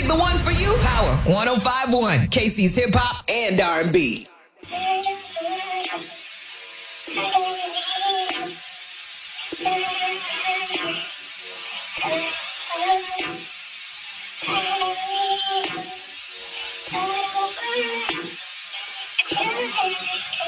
the one for you? Power 105.1, Casey's Hip Hop and R&B.